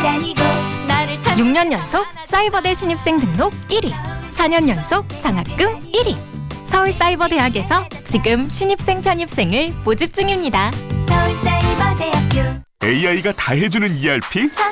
다니고 6년 연속 사이버대 신입생 등록 1위, 4년 연속 장학금 1위. 서울사이버대학에서 지금 신입생 편입생을 모집 중입니다. 서울사이버대학교 AI가 다 해주는 ERP?